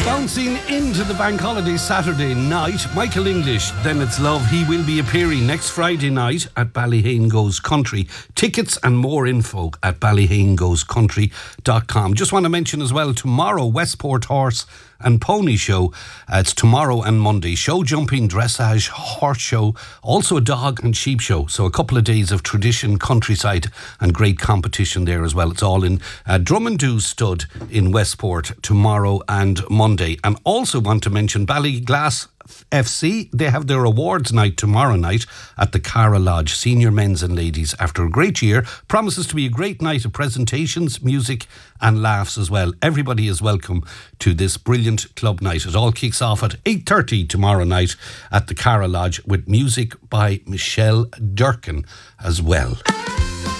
Bouncing into the bank holiday Saturday night, Michael English, Then It's Love. He will be appearing next Friday night at Ballyhane Goes Country. Tickets and more info at ballyhanegoescountry.com. Just want to mention as well, tomorrow, Westport Horse and Pony Show. It's tomorrow and Monday. Show jumping, dressage, horse show, also a dog and sheep show. So a couple of days of tradition, countryside and great competition there as well. It's all in Drummondoo Stud in Westport tomorrow and Monday. And also want to mention Ballyglass FC. They have their awards night tomorrow night at the Cara Lodge. Senior men's and ladies. After a great year, promises to be a great night of presentations, music and laughs as well. Everybody is welcome to this brilliant club night. It all kicks off at 8:30 tomorrow night at the Cara Lodge with music by Michelle Durkin as well.